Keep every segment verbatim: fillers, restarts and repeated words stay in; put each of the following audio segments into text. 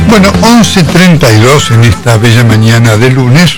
Bueno, once treinta y dos en esta bella mañana de lunes,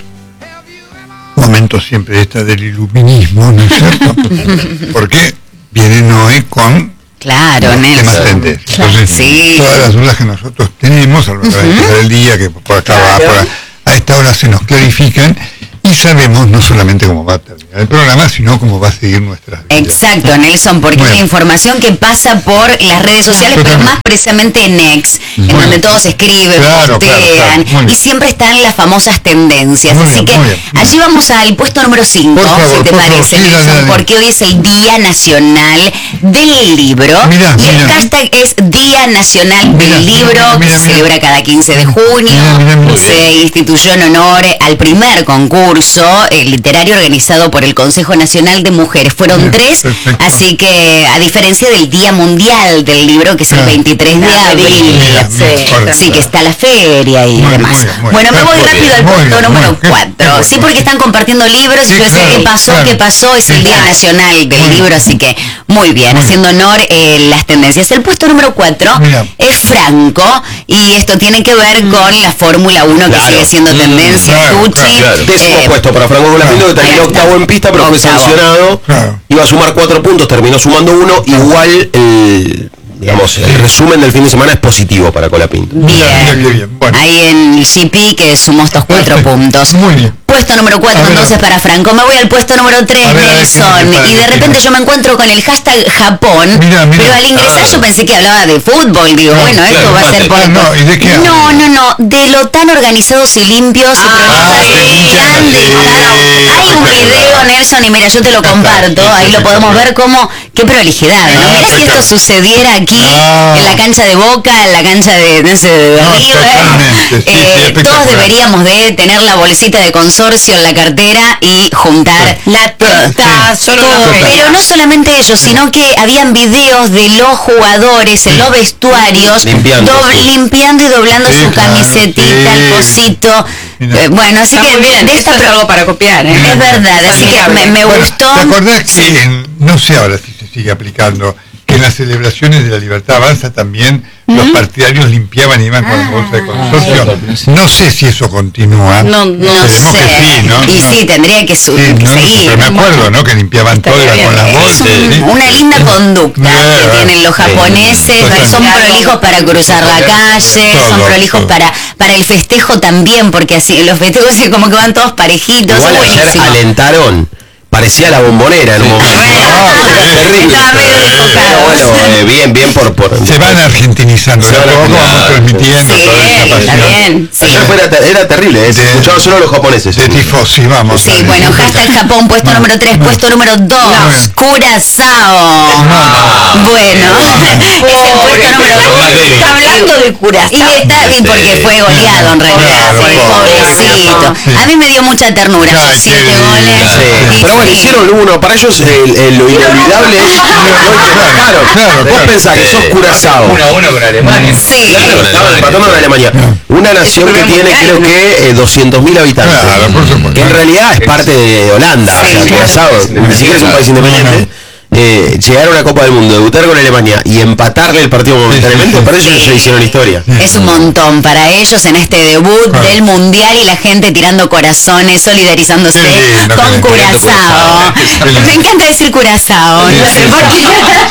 momento siempre esta del iluminismo, ¿no es cierto? Porque vienen hoy con claro, los Nelson. temas tendencias. Claro. Entonces, Sí. todas las dudas que nosotros tenemos a lo largo uh-huh. del día, que por acá va, por a, a esta hora se nos clarifican. Y sabemos no solamente cómo va a terminar el programa, sino cómo va a seguir nuestras vidas. Exacto, Nelson, porque bueno. es la información que pasa por las redes sociales, Totalmente. pero más precisamente en X, en bueno. donde todos escriben, claro, postean, claro, claro. y siempre están las famosas tendencias. Muy Así bien, que muy bien, muy allí vamos al puesto número cinco, si te parece, Nelson, sí, porque hoy es el Día Nacional del Libro. Mirá, y el mirá. hashtag es Día Nacional mirá, del Libro, mirá, mirá, que se mirá. celebra cada quince de junio. Mirá, mirá, mirá. Se instituyó en honor al primer concurso Eh, literario organizado por el Consejo Nacional de Mujeres. Fueron Bien, tres, perfecto. así que a diferencia del Día Mundial del Libro, que es el veintitrés de abril, mira, sí, sí, que está la feria y muy demás. Muy bien, muy bueno, me voy rápido al punto número cuatro, sí, porque están compartiendo libros, sí, y yo decía, claro, ¿qué pasó? Claro. ¿Qué pasó? Es el Día Nacional del Libro, así que muy bien, muy haciendo bien. honor eh, las tendencias. El puesto número cuatro es Franco, y esto tiene que ver mm. con la Fórmula uno, claro. que sigue siendo mm, tendencia, claro, Tucci. Claro, claro. Décimo eh, puesto para Franco Colapinto, que terminó octavo en pista, pero octavo. fue sancionado. Claro. Iba a sumar cuatro puntos, terminó sumando uno. Igual el, digamos, el resumen del fin de semana es positivo para Colapinto. Bien, bien, bien. Bueno. Ahí en G P que sumó estos cuatro Perfecto. puntos. Muy bien. Puesto número cuatro entonces para Franco. Me voy al puesto número tres, Nelson. Y de repente yo me encuentro con el hashtag Japón. Mirá, mirá. Pero al ingresar ah. yo pensé que hablaba de fútbol. Digo, no, bueno, claro, esto va a ser por... No, ¿y de qué no, no, no. De lo tan organizados y limpios ah, y tan de Hay un video, Nelson, y mira, yo te lo comparto. Ahí lo podemos ver como... Qué prolijidad, ¿no? Mirá si esto sucediera aquí, ah. en la cancha de Boca, en la cancha de, no sé, de no, River. Sí, eh, sí, todos deberíamos de tener la bolsita de consorcio en la cartera y juntar sí. la teta, sí. solo todo. Pero no solamente ellos, sí. sino que habían videos de los jugadores sí. en los vestuarios limpiando, do, sí. limpiando y doblando sí, su claro, camisetita, sí. el cosito. Eh, bueno, así Está que bien, de esta es algo para copiar, ¿eh? Es verdad, así que me, me bueno, gustó. ¿Te acordás que sí. en, no sé ahora si se sigue aplicando, que en las celebraciones de la Libertad Avanza también ¿Mm? los partidarios limpiaban y iban con ah, la bolsa de consorcio? No sé si eso continúa. No, no sé. Que sí, ¿no? Y no. sí, tendría que, su- sí, que no, seguir. Pero me acuerdo, ¿no? Que limpiaban todo iban con las bolsas. Es un, ¿sí? una linda conducta yeah, que tienen los japoneses. Sí, son prolijos para cruzar la calle, todo, son prolijos todo. para para el festejo también, porque así los festejos como que van todos parejitos. Igual es ayer buenísimo. alentaron. Parecía la Bombonera en un momento. Ah, terrible. Pero bueno, eh, bien, bien por... por se van argentinizando. Se van argentinizando. Transmitiendo sí, toda esa pasión. Bien, sí. Ayer fuera, era terrible, eh, se escuchaban solo los japoneses. De tifosi, vamos. Sí, bueno, hashtag Japón, puesto no, número tres, no. puesto número dos, no. Curazao. No. Bueno, es el puesto número dos. Está hablando de Curazao. Y está bien porque fue goleado en realidad, por el pobrecito. A mí me dio mucha ternura, sus siete goles. Bueno, hicieron uno, para ellos el, el, lo inolvidable es claro, claro, vos pensás que sos Curazao uno a uno con Alemania, sí, claro, estaban empatando con Alemania, una nación que tiene creo que eh, doscientos mil habitantes, claro, por supuesto. Que en realidad es parte de Holanda, sí, o sea, Curazao ni siquiera es un país independiente. Eh, llegar a una Copa del Mundo, debutar con Alemania y empatarle el partido momentáneamente, para ellos sí. ya hicieron historia. Es un montón para ellos en este debut ah. del Mundial y la gente tirando corazones, solidarizándose sí, con Curazao. Me encanta decir Curazao, sí, no sé sí, por qué.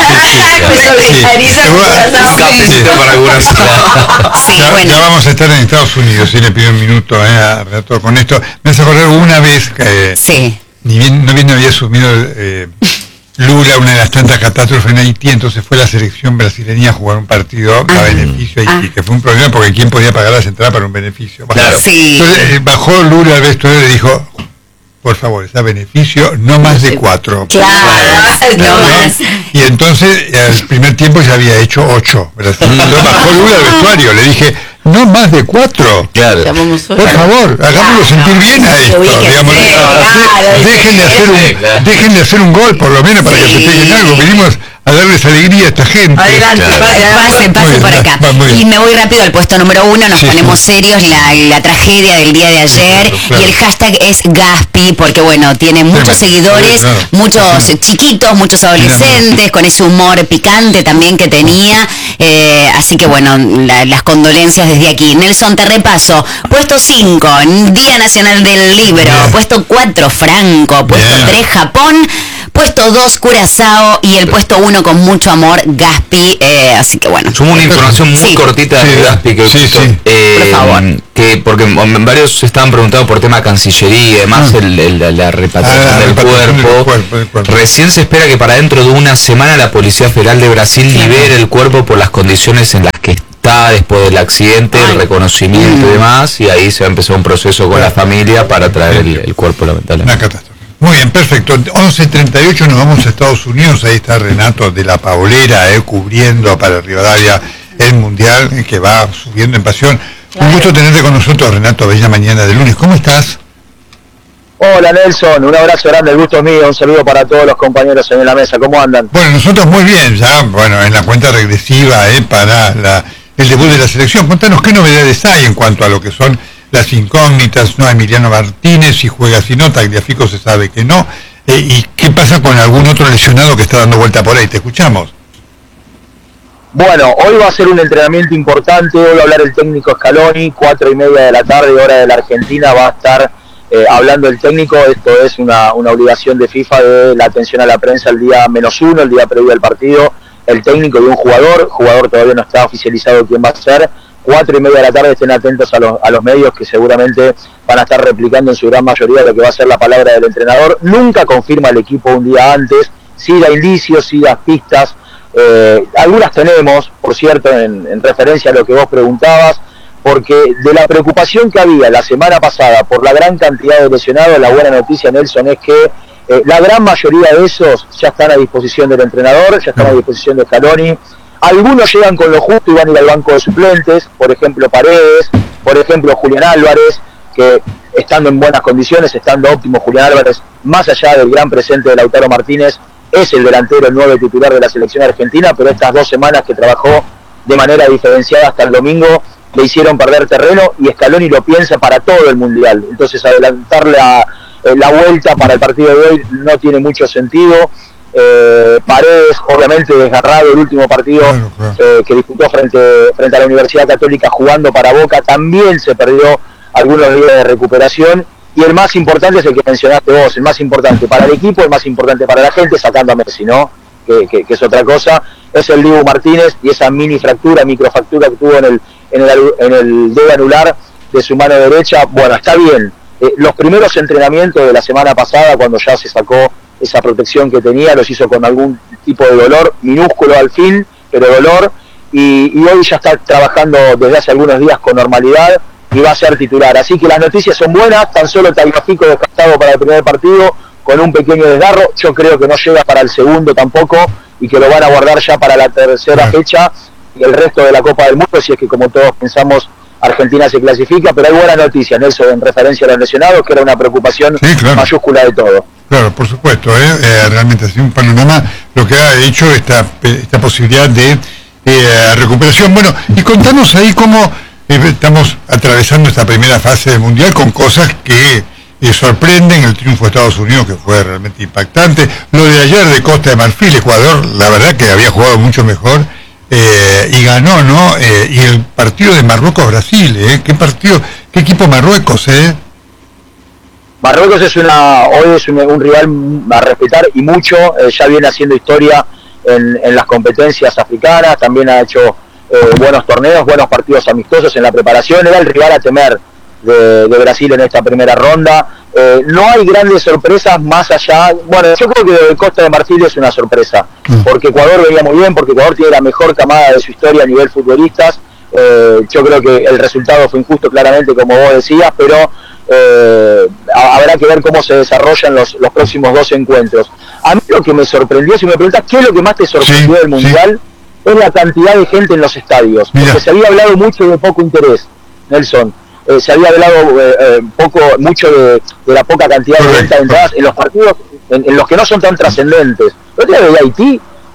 Me solidarizo con Curazao. Un cafecito para Curazao. Sí, ya, bueno. ya vamos a estar en Estados Unidos, si le pido un minuto eh, a Renato con esto. Me hace acordar una vez que sí. ni bien, no bien había asumido eh, Lula, una de las tantas catástrofes en Haití, entonces fue la selección brasileña a jugar un partido ah, a beneficio de Haití, ah. que fue un problema porque ¿quién podía pagar las entradas para un beneficio? Claro. Sí. Entonces eh, bajó Lula al vestuario y le dijo, por favor, está beneficio, no más de cuatro. Claro, no, no más. Y entonces, al primer tiempo ya había hecho ocho. Entonces bajó Lula al vestuario, le dije, no más de cuatro. Claro. Por favor, hagámoslo sentir bien a esto. Digamos, de, dejen, de hacer un, dejen de hacer un gol, por lo menos, para que se peguen algo. Vinimos a darles alegría a esta gente. Adelante, pase, pase por acá. Y me voy rápido al puesto número uno, nos sí, ponemos sí. serios, la, la tragedia del día de ayer, sí, claro. Y el hashtag es Gaspi, porque bueno, tiene muchos sí, seguidores, claro. muchos sí. chiquitos, muchos adolescentes, sí. con ese humor picante también que tenía, eh, así que bueno, la, las condolencias desde aquí. Nelson, te repaso, puesto cinco, Día Nacional del Libro, yeah. puesto cuatro, Franco, puesto yeah. tres, Japón, puesto dos, Curazao, y el puesto uno con mucho amor, Gaspi, eh, así que bueno. Sumo una información muy sí. cortita de sí. Gaspi que sí, justo, sí. Eh, por favor. Que porque varios estaban preguntando por tema Cancillería y demás, ah. el, el, la repatriación, ah, del, repatriación cuerpo. Del, cuerpo, del cuerpo. Recién se espera que para dentro de una semana la Policía Federal de Brasil sí. libere el cuerpo por las condiciones en las que está después del accidente, Ay. el reconocimiento mm. y demás, y ahí se va a empezar un proceso con claro. la familia para traer el, el cuerpo, lamentablemente. Una catástrofe. Muy bien, perfecto. once treinta y ocho nos vamos a Estados Unidos. Ahí está Renato de la Paulera, eh, cubriendo para Rivadavia el Mundial, eh, que va subiendo en pasión. Claro. Un gusto tenerte con nosotros, Renato, bella mañana de lunes. ¿Cómo estás? Hola Nelson, un abrazo grande, el gusto es mío, un saludo para todos los compañeros en la mesa. ¿Cómo andan? Bueno, nosotros muy bien, ya, bueno, en la cuenta regresiva eh, para la, el debut de la selección. Contanos qué novedades hay en cuanto a lo que son las incógnitas, no Emiliano Martínez, si juega, si no, Tagliafico se sabe que no, eh, y qué pasa con algún otro lesionado que está dando vuelta por ahí. Te escuchamos. Bueno, hoy va a ser un entrenamiento importante, hoy va a hablar el técnico Scaloni, cuatro y media de la tarde, hora de la Argentina, va a estar eh, hablando el técnico. Esto es una, una obligación de FIFA de la atención a la prensa el día menos uno, el día previo al partido, el técnico y un jugador, jugador todavía no está oficializado quién va a ser. Cuatro y media de la tarde, estén atentos a los, a los medios que seguramente van a estar replicando en su gran mayoría lo que va a ser la palabra del entrenador. Nunca confirma el equipo un día antes, sí da indicios, sí da pistas, eh, algunas tenemos, por cierto, en, en referencia a lo que vos preguntabas, porque de la preocupación que había la semana pasada por la gran cantidad de lesionados, la buena noticia, Nelson, es que eh, la gran mayoría de esos ya están a disposición del entrenador, ya están a disposición de Scaloni. Algunos llegan con lo justo y van a ir al banco de suplentes, por ejemplo Paredes, por ejemplo Julián Álvarez, que estando en buenas condiciones, estando óptimo, Julián Álvarez, más allá del gran presente de Lautaro Martínez, es el delantero, el nueve titular de la selección argentina, pero estas dos semanas que trabajó de manera diferenciada hasta el domingo le hicieron perder terreno, y Scaloni lo piensa para todo el Mundial. Entonces adelantar la, la vuelta para el partido de hoy no tiene mucho sentido. Eh, Paredes, obviamente desgarrado el último partido claro, claro. Eh, que disputó frente, frente a la Universidad Católica jugando para Boca, también se perdió algunos días de recuperación, y el más importante es el que mencionaste vos, el más importante para el equipo, el más importante para la gente, sacando a Messi, ¿no? Que, que, que es otra cosa, es el Dibu Martínez y esa mini fractura, microfractura que tuvo en el, en el, en el dedo anular de su mano derecha. Bueno, está bien, eh, los primeros entrenamientos de la semana pasada, cuando ya se sacó esa protección que tenía, los hizo con algún tipo de dolor, minúsculo al fin, pero dolor, y, y hoy ya está trabajando desde hace algunos días con normalidad y va a ser titular. Así que las noticias son buenas, tan solo Tagliafico descartado para el primer partido con un pequeño desgarro, yo creo que no llega para el segundo tampoco, y que lo van a guardar ya para la tercera fecha y el resto de la Copa del Mundo, si es que, como todos pensamos, Argentina se clasifica. Pero hay buenas noticias, Nelson, en referencia a los lesionados, que era una preocupación sí, claro. mayúscula de todo. Claro, por supuesto, ¿eh? Eh, realmente ha sido un panorama lo que ha hecho esta, esta posibilidad de eh, recuperación. Bueno, y contanos ahí cómo eh, estamos atravesando esta primera fase del Mundial con cosas que eh, sorprenden. El triunfo de Estados Unidos, que fue realmente impactante. Lo de ayer de Costa de Marfil, Ecuador, la verdad que había jugado mucho mejor eh, y ganó, ¿no? Eh, y el partido de Marruecos-Brasil, ¿eh? ¿Qué partido? ¿Qué equipo Marruecos, eh? Marruecos es una hoy es un, un rival a respetar y mucho, eh, ya viene haciendo historia en, en las competencias africanas, también ha hecho eh, buenos torneos, buenos partidos amistosos en la preparación, era el rival a temer de, de Brasil en esta primera ronda. Eh, no hay grandes sorpresas más allá, bueno, yo creo que lo de Costa de Marfil es una sorpresa, porque Ecuador venía muy bien, porque Ecuador tiene la mejor camada de su historia a nivel futbolistas. Eh, yo creo que el resultado fue injusto, claramente, como vos decías, pero Eh, habrá que ver cómo se desarrollan los, los próximos dos encuentros. A mí lo que me sorprendió, si me preguntas qué es lo que más te sorprendió sí, del Mundial, sí. es la cantidad de gente en los estadios. Mira. Porque se había hablado mucho de poco interés, Nelson. Eh, se había hablado eh, eh, poco, mucho de, de la poca cantidad de venta de entradas en los partidos en, en los que no son tan trascendentes. El otro día de Haití,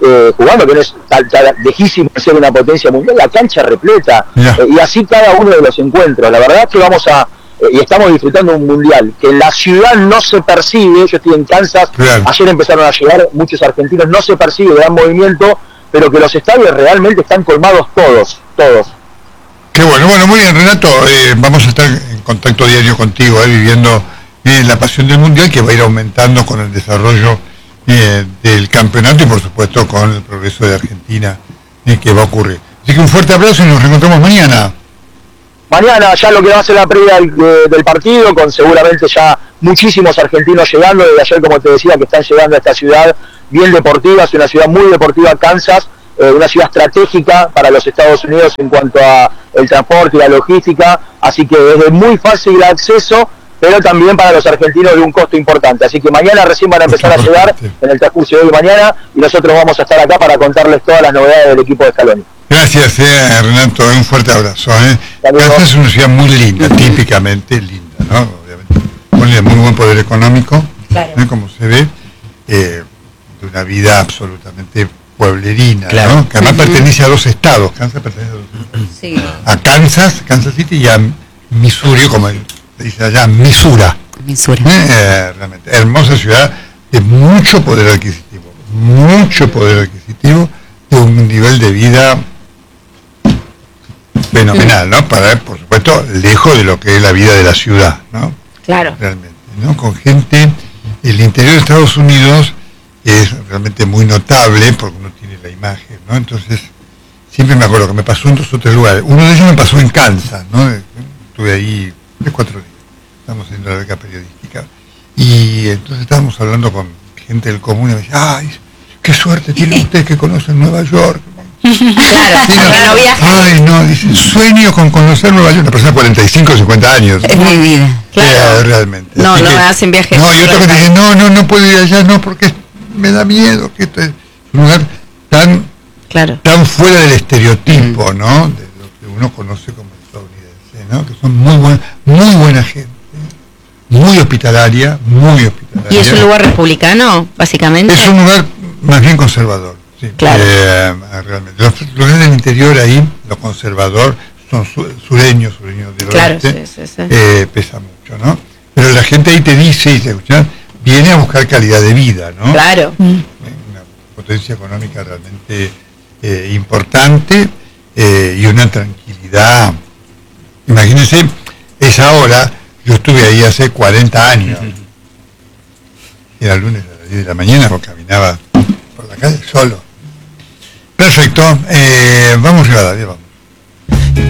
eh, jugando, que no es tal, tal, lejísimo de ser una potencia mundial, la cancha repleta, yeah. eh, y así cada uno de los encuentros. La verdad es que vamos a, eh, y estamos disfrutando un mundial, que en la ciudad no se percibe. Yo estoy en Kansas, claro. Ayer empezaron a llegar muchos argentinos, no se percibe gran movimiento, pero que los estadios realmente están colmados todos, todos. Qué bueno, bueno, muy bien, Renato, eh, vamos a estar en contacto diario contigo, eh, viviendo eh, la pasión del mundial, que va a ir aumentando con el desarrollo eh, del campeonato y por supuesto con el progreso de Argentina eh, que va a ocurrir. Así que un fuerte abrazo y nos reencontramos mañana. Mañana ya lo que va a ser la previa del, del partido, con seguramente ya muchísimos argentinos llegando, desde ayer como te decía que están llegando a esta ciudad bien deportiva, es una ciudad muy deportiva, Kansas, eh, una ciudad estratégica para los Estados Unidos en cuanto a el transporte y la logística, así que es de muy fácil acceso, pero también para los argentinos de un costo importante. Así que mañana recién van a empezar a llegar en el transcurso de hoy y mañana, y nosotros vamos a estar acá para contarles todas las novedades del equipo de Scaloni. Gracias, eh, Renato, un fuerte abrazo. Eh. Kansas es una ciudad muy linda, típicamente linda, ¿no? Obviamente, con muy buen poder económico, claro. ¿eh? Como se ve, eh, de una vida absolutamente pueblerina, claro. ¿no? Que además uh-huh. pertenece a dos estados. Kansas pertenece a dos estados. Sí. A Kansas, Kansas City, y a Missouri, como se dice allá, Misura. Misura. ¿Eh? Eh, realmente, hermosa ciudad de mucho poder adquisitivo, mucho poder adquisitivo, de un nivel de vida fenomenal, ¿no? Para, por supuesto, lejos de lo que es la vida de la ciudad, ¿no? Claro. Realmente, ¿no? Con gente, el interior de Estados Unidos es realmente muy notable, porque uno tiene la imagen, ¿no? Entonces, siempre me acuerdo que me pasó en dos o tres lugares. Uno de ellos me pasó en Kansas, ¿no? Estuve ahí tres, cuatro días. Estamos haciendo la beca periodística. Y entonces estábamos hablando con gente del común y me decía, ¡ay, qué suerte tiene usted que conoce Nueva York! Claro, sí, no, no viaja. Ay, no, dice, sueño con conocer Nueva York, una persona de cuarenta y cinco, cincuenta años. Es mi vida. Claro. Eh, realmente. No, Así no que, hacen viajes. No, y otro que dice, no, no, no puedo ir allá, no, porque me da miedo, que esto es un lugar tan, claro. tan fuera del estereotipo, mm. ¿no? De lo que uno conoce como estadounidense, ¿no? Que son muy buena, muy buena gente, muy hospitalaria, muy hospitalaria. ¿Y es un lugar republicano, básicamente? Es un lugar más bien conservador. Sí, claro. Eh, realmente. Los lugares del interior ahí, lo conservador, son su, sureños, sureños del claro, oeste, sí, sí, sí. Eh, pesa mucho, ¿no? Pero la gente ahí te dice, y te escuchan, viene a buscar calidad de vida, ¿no? Claro. Eh, una potencia económica realmente eh, importante eh, y una tranquilidad. Imagínense, esa hora, yo estuve ahí hace cuarenta años. Era lunes a las diez de la mañana, porque caminaba por la calle solo. Perfecto, eh, vamos Rivadavia, vamos.